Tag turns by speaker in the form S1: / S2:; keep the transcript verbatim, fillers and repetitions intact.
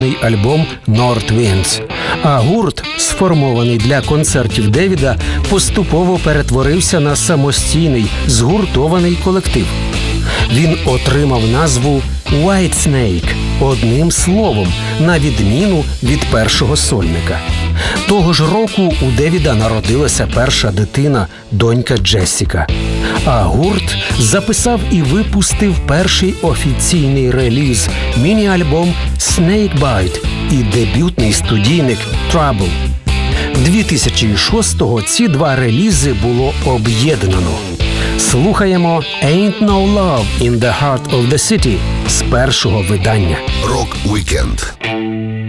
S1: альбом «North Winds». А гурт, сформований для концертів Девіда, поступово перетворився на самостійний, згуртований колектив. Він отримав назву «Whitesnake» одним словом, на відміну від першого сольника. Того ж року у Девіда народилася перша дитина, донька Джессіка. А гурт записав і випустив перший офіційний реліз – міні-альбом «Snakebite» і дебютний студійник «Trouble». дві тисячі шостого ці два релізи було об'єднано. Слухаємо «Ain't No Love in the Heart of the City» з першого видання.
S2: Рок-вікенд.